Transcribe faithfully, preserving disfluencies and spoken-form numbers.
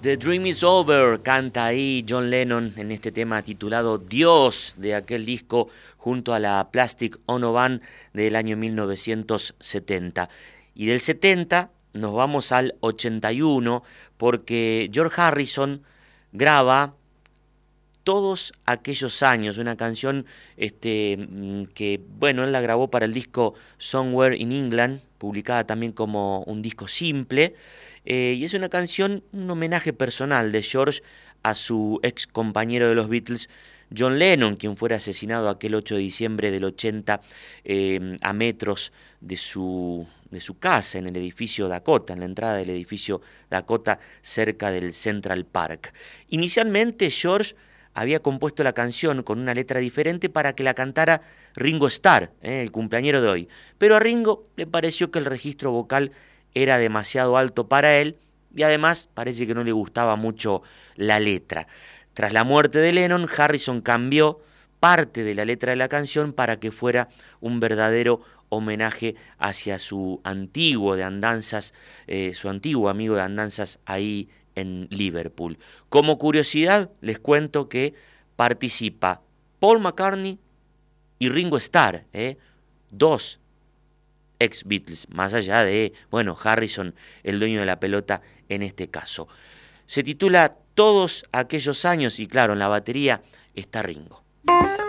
The Dream is Over, canta ahí John Lennon en este tema titulado Dios, de aquel disco junto a la Plastic Ono Band del año mil novecientos setenta. Y del setenta nos vamos al ochenta y uno porque George Harrison graba Todos aquellos años, una canción este, que, bueno, él la grabó para el disco Somewhere in England, publicada también como un disco simple, eh, y es una canción, un homenaje personal de George a su ex compañero de los Beatles, John Lennon, quien fuera asesinado aquel ocho de diciembre del ochenta eh, a metros de su, de su casa en el edificio Dakota, en la entrada del edificio Dakota cerca del Central Park. Inicialmente George había compuesto la canción con una letra diferente para que la cantara Ringo Starr, eh, el cumpleañero de hoy. Pero a Ringo le pareció que el registro vocal era demasiado alto para él y además parece que no le gustaba mucho la letra. Tras la muerte de Lennon, Harrison cambió parte de la letra de la canción para que fuera un verdadero homenaje hacia su antiguo de andanzas, eh, su antiguo amigo de andanzas ahí en Liverpool. Como curiosidad, les cuento que participa Paul McCartney y Ringo Starr, ¿eh? dos ex Beatles, más allá de, bueno, Harrison, el dueño de la pelota en este caso. Se titula Todos aquellos años y claro, en la batería está Ringo.